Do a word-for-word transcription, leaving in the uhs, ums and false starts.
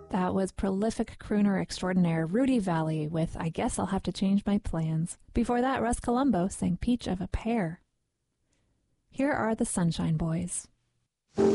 That was prolific crooner extraordinaire Rudy Valley with I Guess I'll Have to Change My Plans. Before that, Russ Columbo sang Peach of a Pear. Here are the Sunshine Boys.